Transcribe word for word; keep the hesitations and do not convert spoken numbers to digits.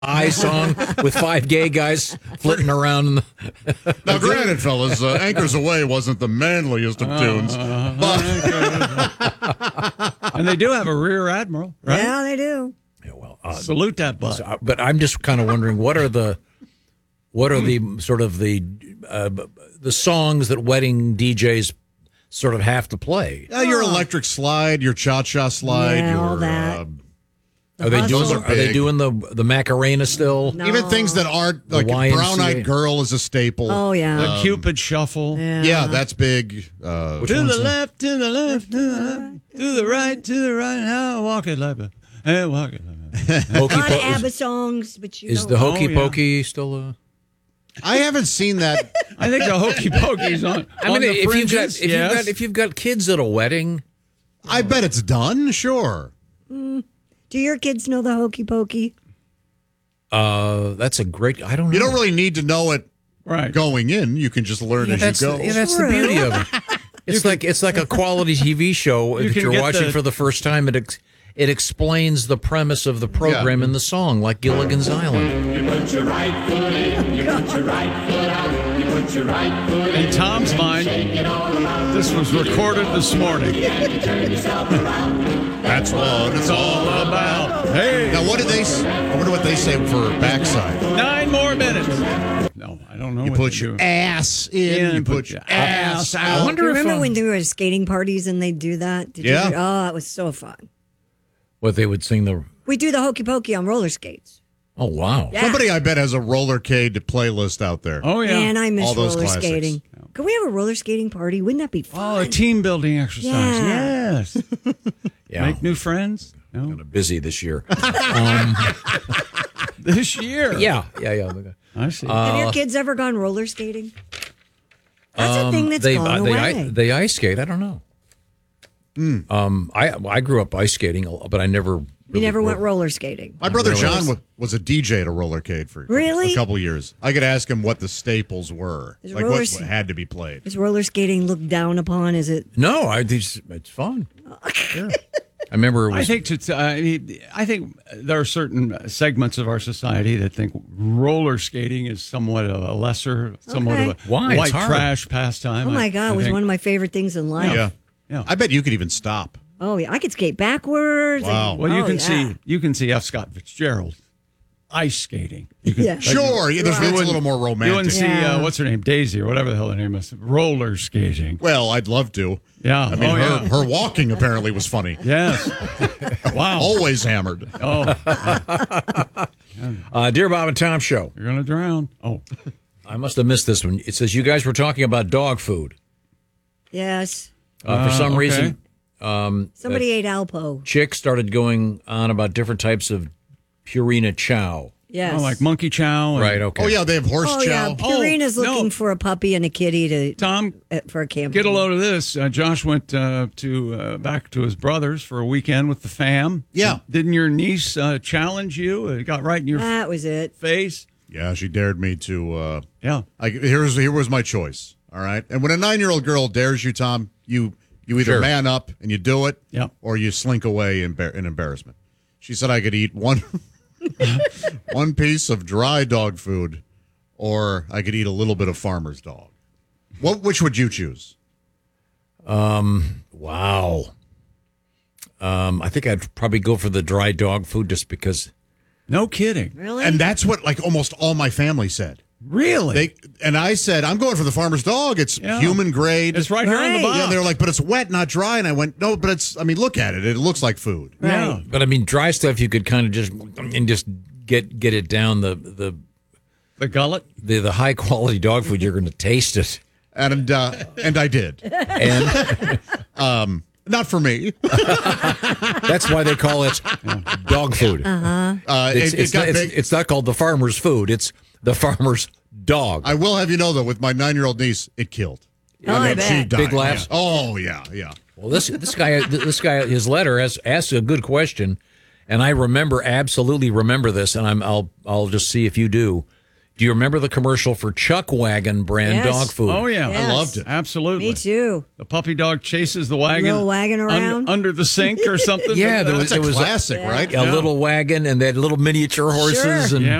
I song with five gay guys flitting around. In the now, granted, fellas, uh, Anchors Away wasn't the manliest of Uh, tunes. But and they do have a rear admiral, right? Yeah, they do. Yeah, well, uh, Salute that butt. so, uh, but I'm just kind of wondering what are the what are the sort of the uh, the songs that wedding D Js sort of have to play? uh, your electric slide, your cha-cha slide, Yeah, your all that. uh, Are they doing hustle. the, are they Big. doing the the Macarena still? No. even things that aren't like Y M C A. Brown-Eyed Girl is a staple. Oh, yeah. The Cupid Shuffle. yeah. Yeah, that's big. Uh, To the left, to the left, to the left, to the right, to the right. Now walk it like a, hey, walk it like a. Hokey A lot of Po- is, ABBA songs, but you is don't- the Hokey Oh, yeah. Pokey still a? I haven't seen that. I think the Hokey Pokey's on. I on mean, the if you've got fringes, if yes. you've got if you've got kids at a wedding, I bet it's done. Sure. Do your kids know the Hokey Pokey? uh, that's a great. I don't know. You don't really need to know it right. going in. You can just learn Yeah, as that's you go. the, yeah, that's the True. beauty of it. It's like it's like a quality T V show You that can you're get watching the- for the first time. It ex- it explains the premise of the program Yeah. in the song, like Gilligan's Island. You put your right foot in, you put your right foot out, you put your right foot in. In Tom's mind, this was recorded this morning. That's what it's all about. Hey, Now, what did they? s- I wonder what they say for backside. nine more minutes. No, I don't know. You what put they your do. ass in. In, You put your ass I out. wonder Do you if remember um, when they were at skating parties and they do that? Did Yeah. You, oh, it was so fun. what they would sing the. We do the Hokey Pokey on roller skates. Oh wow! Yeah. Somebody, I bet, has a rollercade playlist out there. Oh yeah. Man, I miss All those roller classics. skating. Could we have a roller skating party? Wouldn't that be Oh, fun? a team building exercise. Yeah. Yes. Yeah, Make new friends. No. kind of busy this year. This year. yeah, yeah, yeah. I see. have your kids ever gone roller skating? That's a thing that's they, gone uh, they, away. I, they ice skate. I don't know. Um, I I grew up ice skating, but I never. you really never went were- roller skating. My brother really. John wa- was a D J at a rollercade for Really? a couple years. I could ask him what the staples were, Is like roller what s- had to be played. Is roller skating looked down upon? Is it? No, I just it's fun. Yeah. I remember it I was. think to, uh, I think there are certain segments of our society that think roller skating is somewhat of a lesser, somewhat Okay. of a Why? It's white hard. trash pastime. Oh my I- God! I It was think. one of my favorite things in life. Yeah. Yeah. I bet you could even stop. Oh yeah, I could skate backwards. Wow. and- Well, you oh, can yeah. see you can see F. Scott Fitzgerald ice skating. You can, Yeah. Sure, yeah, there's, You that's a wouldn't- little more You wouldn't romantic. see Yeah. uh, what's her name, Daisy or whatever the hell her name is, roller skating. Well, I'd love to. Yeah. I mean, oh, her, yeah. her walking apparently was funny. Yes. Wow. Always hammered. Oh, uh, Dear Bob and Tom show. you're gonna drown. Oh, I must have missed this one. It says you guys were talking about dog food. Yes. Uh, for Uh, some okay. reason, um, Somebody ate Alpo. Chick started going on about different types of Purina Chow. Yes. oh, like monkey chow. and- Right. Okay. Oh, yeah, they have horse Oh yeah, chow. Purina's Oh, no. looking for a puppy and a kitty to Tom, uh, for a camp. get a load of this. Uh, Josh went uh, to uh, back to his brother's for a weekend with the fam. Yeah. Didn't your niece uh, challenge you? It got right in your That was it. face. Yeah, she dared me to. Uh, Yeah. I, here's here was my choice. All right, and when a nine-year-old girl dares you, Tom, you you either Sure. man up and you do it, Yeah. or you slink away in, in embarrassment. She said I could eat one one piece of dry dog food, or I could eat a little bit of farmer's dog. What? Which would you choose? Wow. Um, I think I'd probably go for the dry dog food just because. No kidding. Really? And that's what like almost all my family said. Really? They and I said I'm going for the farmer's dog. It's Yeah. human grade. it's right, here on the Right. box. Yeah, they were like, but it's wet, not dry. And I went, no, but it's. I mean, look at it. It looks like food. Yeah. But I mean, dry stuff you could kind of just and just get get it down the the The gullet. the, the high quality dog food. You're going to taste it, And uh, and I did. and Not for me. that's why they call it dog food. Uh, It's, it, it's, it got not, it's, big. it's not called the farmer's food. It's the farmer's dog. I will have you know, though, with my nine-year-old niece, it killed. Oh, I mean, bet. she died. Big laughs? Yeah. Oh yeah, yeah. Well, this this guy this guy his letter has asked a good question, and I remember absolutely remember this, and I'm I'll I'll just see if you do. Do you remember the commercial for Chuck Wagon brand Yes. dog food? Oh, yeah. Yes. I loved it. Absolutely. Me too. The puppy dog chases the wagon, Little wagon un- around. under the sink or something. Yeah, there That's was, a it was classic, a, right? a little wagon and they had little miniature horses Sure. and Yeah.